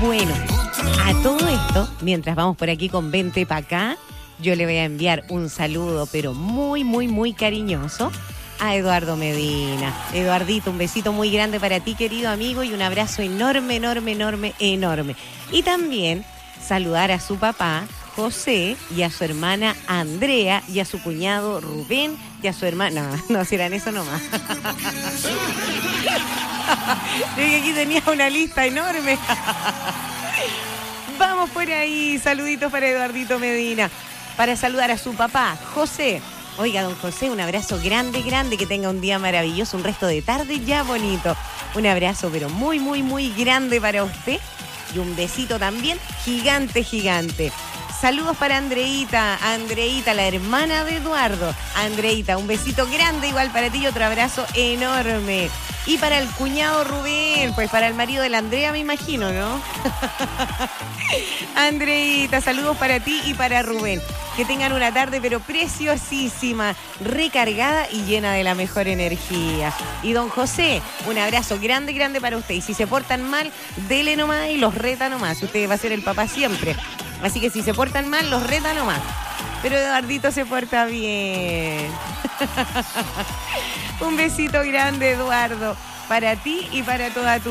Bueno, a todo esto, mientras vamos por aquí con Vente Pa' Acá, yo le voy a enviar un saludo, pero muy, muy, muy cariñoso a Eduardo Medina. Eduardito, un besito muy grande para ti, querido amigo, y un abrazo enorme, enorme, enorme, enorme. Y también saludar a su papá, José, y a su hermana Andrea, y a su cuñado Rubén, y a su hermana... No, si eran eso nomás. Dije que aquí tenía una lista enorme. Vamos por ahí, saluditos para Eduardito Medina. Para saludar a su papá, José. Oiga, don José, un abrazo grande, grande, que tenga un día maravilloso, un resto de tarde ya bonito. Un abrazo, pero muy, muy, muy grande para usted. Y un besito también, gigante, gigante. Saludos para Andreita, la hermana de Eduardo. Andreita, un besito grande igual para ti y otro abrazo enorme. Y para el cuñado Rubén, pues para el marido de la Andrea me imagino, ¿no? Andreita, saludos para ti y para Rubén. Que tengan una tarde pero preciosísima, recargada y llena de la mejor energía. Y don José, un abrazo grande, grande para usted. Y si se portan mal, dele nomás y los reta nomás. Usted va a ser el papá siempre. Así que si se portan mal, los reta nomás. Pero Eduardito se porta bien. Un besito grande, Eduardo, para ti y para toda tu